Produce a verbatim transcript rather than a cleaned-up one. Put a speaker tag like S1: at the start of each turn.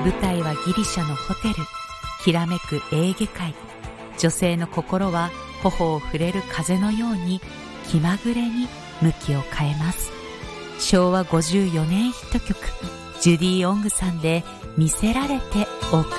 S1: 舞台はギリシャのホテル。きらめくエーゲ海。女性の心は頬を触れる風のように気まぐれに向きを変えます。しょうわごじゅうよねんヒット曲、ジュディ・オングさんで魅せられてお送り